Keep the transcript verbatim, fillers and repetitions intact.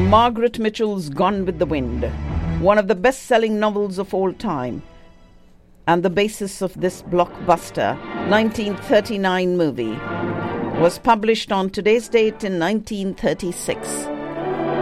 Margaret Mitchell's Gone with the Wind, one of the best-selling novels of all time, and the basis of this blockbuster nineteen thirty-nine movie, was published on today's date in nineteen thirty-six.